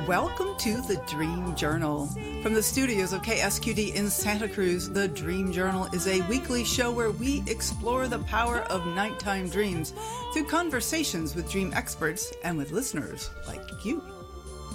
Welcome to the Dream Journal. From the studios of KSQD in Santa Cruz, the Dream Journal is a weekly show where we explore the power of nighttime dreams through conversations with dream experts and with listeners like you.